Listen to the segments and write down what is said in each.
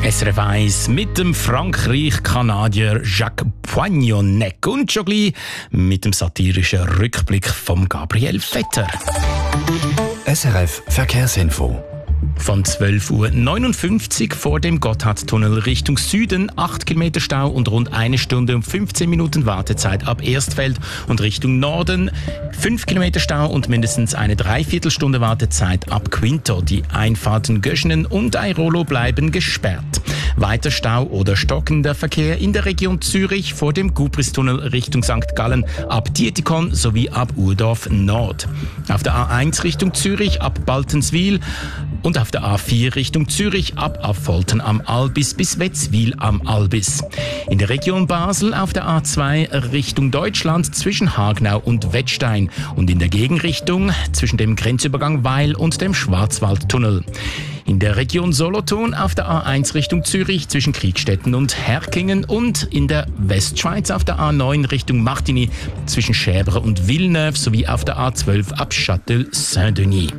SRF 1 mit dem Frankreich-Kanadier Jacques Poignonnec und schon gleich mit dem satirischen Rückblick von Gabriel Vetter. SRF Verkehrsinfo. Von 12:59 Uhr vor dem Gotthardtunnel Richtung Süden 8 Kilometer Stau und rund 1 Stunde und 15 Minuten Wartezeit ab Erstfeld und Richtung Norden 5 Kilometer Stau und mindestens eine Dreiviertelstunde Wartezeit ab Quinto. Die Einfahrten Göschenen und Airolo bleiben gesperrt. Weiter Stau oder stockender Verkehr in der Region Zürich vor dem Gubristunnel Richtung St. Gallen ab Dietikon sowie ab Urdorf Nord. Auf der A1 Richtung Zürich ab Baltenswil und auf der A4 Richtung Zürich ab Affolten am Albis bis Wetzwil am Albis. In der Region Basel auf der A2 Richtung Deutschland zwischen Hagenau und Wettstein und in der Gegenrichtung zwischen dem Grenzübergang Weil und dem Schwarzwaldtunnel. In der Region Solothurn auf der A1 Richtung Zürich zwischen Kriegstetten und Herkingen und in der Westschweiz auf der A9 Richtung Martigny zwischen Schäbre und Villeneuve sowie auf der A12 ab Châtel-Saint-Denis.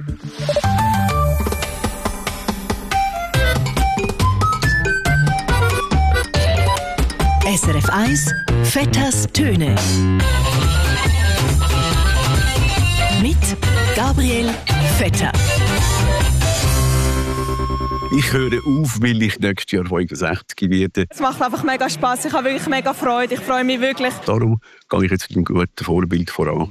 SRF 1 Vetters Töne mit Gabriel Vetter. Ich höre auf, weil ich nächstes Jahr 65 werde. Es macht einfach mega Spass. Ich habe wirklich mega Freude. Ich freue mich wirklich. Darum gehe ich jetzt mit einem guten Vorbild voran.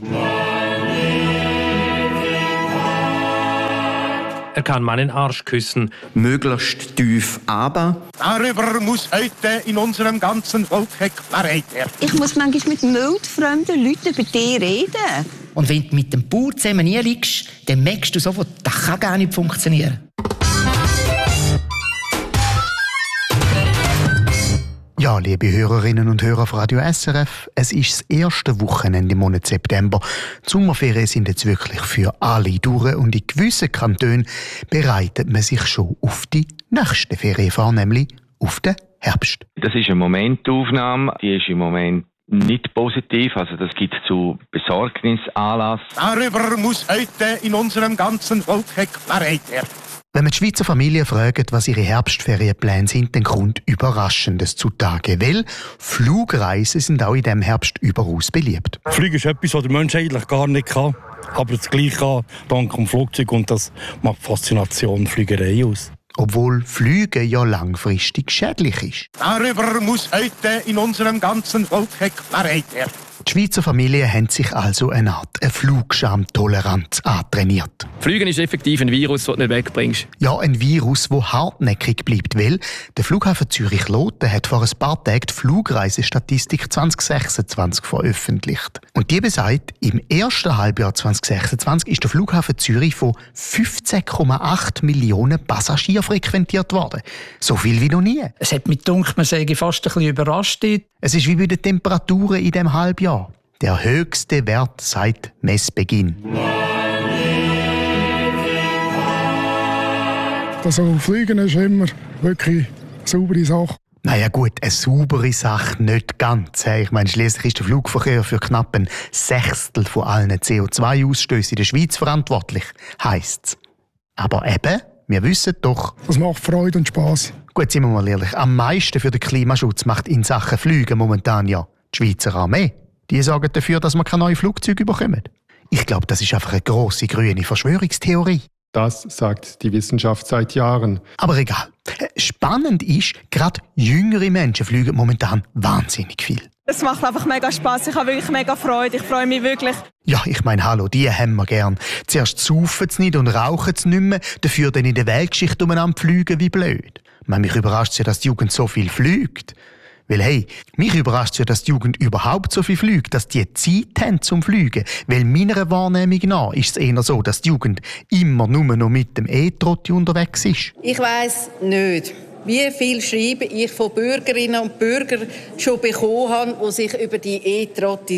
Er kann meinen Arsch küssen. Möglichst tief aber. Darüber muss heute in unserem ganzen Volk Klarheit werden. Ich muss manchmal mit wildfremden Leuten über dich reden. Und wenn du mit dem Bauer zusammen nie liegst, dann merkst du sofort, das kann gar nicht funktionieren. Ja, liebe Hörerinnen und Hörer von Radio SRF, es ist das erste Wochenende im Monat September. Die Sommerferien sind jetzt wirklich für alle durch und in gewissen Kantonen bereitet man sich schon auf die nächste Ferien vor, nämlich auf den Herbst. Das ist eine Momentaufnahme, die ist im Moment nicht positiv, also das gibt zu Besorgnisanlass. Darüber muss heute in unserem ganzen Volk Klarheit werden. Wenn man die Schweizer Familien fragt, was ihre Herbstferienpläne sind, dann kommt Überraschendes zutage. Weil Flugreisen sind auch in diesem Herbst überaus beliebt. Fliegen ist etwas, was der Mensch eigentlich gar nicht kann. Aber das Gleiche kann dank dem Flugzeug und das macht Faszination Fliegerei aus. Obwohl Fliegen ja langfristig schädlich ist. Darüber muss heute in unserem ganzen Volk Klarheit werden. Die Schweizer Familien haben sich also eine Art Flugschamtoleranz antrainiert. Fliegen ist effektiv ein Virus, das du nicht wegbringst. Ja, ein Virus, das hartnäckig bleibt, weil der Flughafen Zürich-Loten hat vor ein paar Tagen die Flugreisestatistik 2026 veröffentlicht. Und die besagt, im ersten Halbjahr 2026 ist der Flughafen Zürich von 15,8 Millionen Passagieren frequentiert worden. So viel wie noch nie. Es hat mich gedacht, man sei fast ein bisschen überrascht. Es ist wie bei den Temperaturen in diesem Halbjahr. Der höchste Wert seit Messbeginn. Also Fliegen ist immer wirklich eine saubere Sache. Naja gut, eine saubere Sache nicht ganz. Ich meine, schliesslich ist der Flugverkehr für knapp ein Sechstel von allen CO2-Ausstößen in der Schweiz verantwortlich, heisst's. Aber eben, wir wissen doch... Das macht Freude und Spass. Gut, sind wir mal ehrlich, am meisten für den Klimaschutz macht in Sachen Flügen momentan ja die Schweizer Armee. Die sorgen dafür, dass wir keine neuen Flugzeuge bekommen. Ich glaube, das ist einfach eine grosse grüne Verschwörungstheorie. Das sagt die Wissenschaft seit Jahren. Aber egal. Spannend ist, gerade jüngere Menschen fliegen momentan wahnsinnig viel. Es macht einfach mega Spass. Ich habe wirklich mega Freude. Ich freue mich wirklich. Ja, ich meine, hallo, die haben wir gern. Zuerst saufen sie nicht und rauchen sie nicht mehr, dafür dann in der Weltgeschichte umeinander fliegen wie blöd. Mich überrascht ja, dass die Jugend so viel fliegt. Weil hey, mich überrascht ja, dass die Jugend überhaupt so viel fliegt, dass die Zeit haben zum Fliegen. Weil meiner Wahrnehmung nach ist es eher so, dass die Jugend immer nur noch mit dem E-Trotti unterwegs ist. Ich weiss nicht, wie viel Schreiben ich von Bürgerinnen und Bürgern schon bekommen habe, die sich über die E-Trottis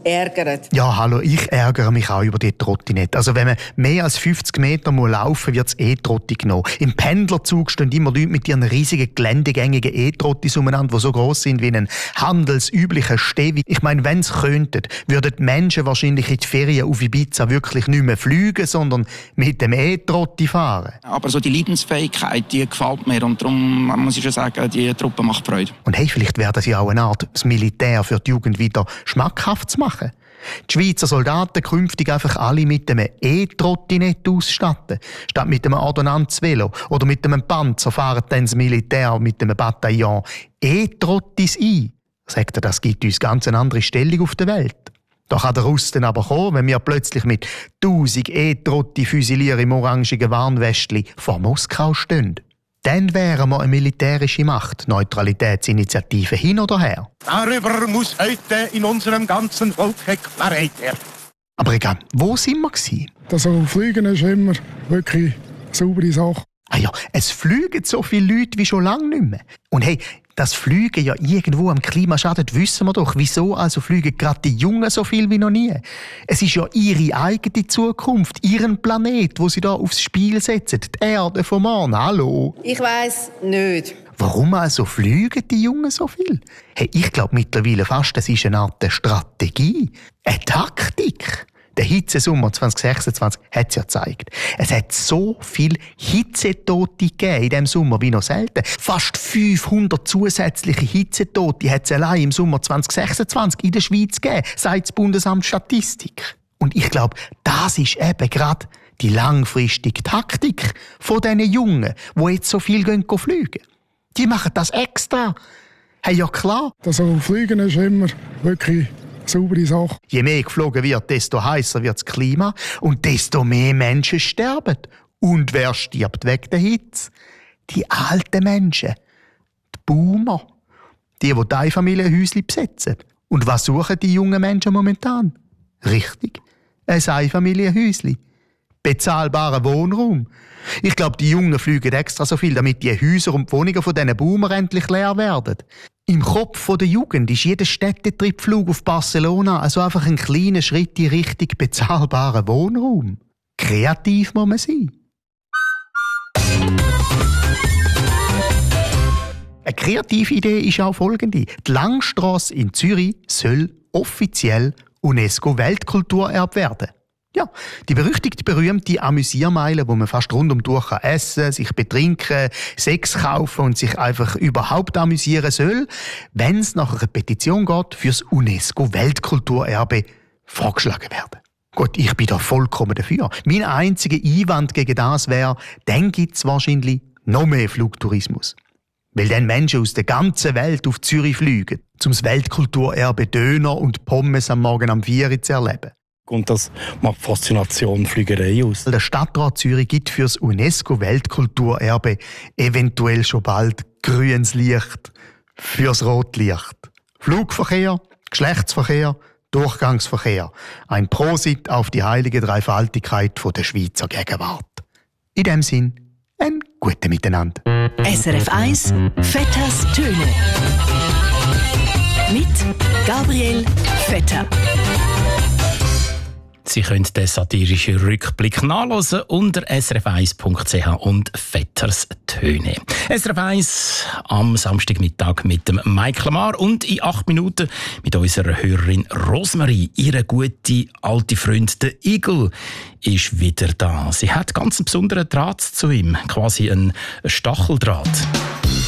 ärgern. Ja, hallo, ich ärgere mich auch über die Trottinette. Also wenn man mehr als 50 Meter laufen muss, wird es Trotti genommen. Im Pendlerzug stehen immer Leute mit ihren riesigen, geländegängigen Trottis umeinander, die so gross sind wie ein handelsüblicher Stevi. Ich meine, wenn es könnten, würden die Menschen wahrscheinlich in die Ferien auf Ibiza wirklich nicht mehr fliegen, sondern mit dem Trotti fahren. Aber so die Leidensfähigkeit, die gefällt mir und darum muss ich schon sagen, die Truppe macht Freude. Und hey, vielleicht wäre das ja auch eine Art, das Militär für die Jugend wieder schmackhaft zu machen. Die Schweizer Soldaten künftig einfach alle mit einem E-Trottinett ausstatten. Statt mit einem Ordonnanzvelo oder mit einem Panzer fahren dann das Militär mit einem Bataillon E-Trottis ein. Sagt er, das gibt uns ganz eine andere Stellung auf der Welt. Da kann der Russen aber kommen, wenn wir plötzlich mit 1000 E-Trotti-Füsilier im orangigen Warnwestli vor Moskau stehen. Dann wären wir eine militärische Macht. Neutralitätsinitiative hin oder her. Darüber muss heute in unserem ganzen Volk Klarheit werden. Aber egal, wo sind wir gewesen? Das Fliegen ist immer wirklich eine saubere Sache. Ah ja, es fliegen so viele Leute wie schon lange nicht mehr. Und hey, das Fliegen ja irgendwo am Klima schadet, wissen wir doch. Wieso also fliegen gerade die Jungen so viel wie noch nie? Es ist ja ihre eigene Zukunft, ihren Planet, wo sie da aufs Spiel setzen. Die Erde vom Morgen, hallo? Ich weiss nicht. Warum also fliegen die Jungen so viel? Hey, ich glaube mittlerweile fast, das ist eine Art Strategie, eine Taktik. Der Hitzesommer 2026 hat es ja gezeigt. Es hat so viele Hitzetote gegeben in diesem Sommer wie noch selten. Fast 500 zusätzliche Hitzetote hat es allein im Sommer 2026 in der Schweiz gegeben, sagt das Bundesamt Statistik. Und ich glaube, das ist eben gerade die langfristige Taktik von diesen Jungen, die jetzt so viel fliegen. Die machen das extra. Hey, ja klar. Das Fliegen ist immer wirklich saubere Sache. Je mehr geflogen wird, desto heißer wird das Klima und desto mehr Menschen sterben. Und wer stirbt wegen der Hitze? Die alten Menschen. Die Boomer. Die Einfamilienhäuschen besetzen. Und was suchen die jungen Menschen momentan? Richtig, ein Einfamilienhäuschen. Bezahlbaren Wohnraum. Ich glaube, die Jungen fliegen extra so viel, damit die Häuser und die Wohnungen von diesen Boomer endlich leer werden. Im Kopf der Jugend ist jeder Städtetriebflug auf Barcelona also einfach ein kleiner Schritt in Richtung bezahlbaren Wohnraum. Kreativ muss man sein. Eine kreative Idee ist auch folgende. Die Langstrasse in Zürich soll offiziell UNESCO-Weltkulturerbe werden. Ja, die berühmte Amüsiermeile, wo man fast rundum durch essen, sich betrinken, Sex kaufen und sich einfach überhaupt amüsieren soll, wenn es nach einer Petition geht, fürs UNESCO-Weltkulturerbe vorgeschlagen werden. Gut, ich bin da vollkommen dafür. Mein einziger Einwand gegen das wäre, dann gibt es wahrscheinlich noch mehr Flugtourismus. Weil dann Menschen aus der ganzen Welt auf Zürich fliegen, um das Weltkulturerbe Döner und Pommes am Morgen am 4 Uhr zu erleben. Und das macht Faszination Fliegerei aus. Der Stadtrat Zürich gibt für das UNESCO-Weltkulturerbe eventuell schon bald grünes Licht fürs Rotlicht. Flugverkehr, Geschlechtsverkehr, Durchgangsverkehr. Ein Prosit auf die heilige Dreifaltigkeit der Schweizer Gegenwart. In dem Sinn, ein gutes Miteinander. SRF 1 Vetters Töne mit Gabriel Vetter. Sie können den satirischen Rückblick nachlesen unter srf1.ch und Vetters Töne. SRF 1 am Samstagmittag mit dem Mike Lamar und in 8 Minuten mit unserer Hörerin Rosemarie. Ihre gute alte Freund, der Igel, ist wieder da. Sie hat ganz einen besonderen Draht zu ihm, quasi einen Stacheldraht.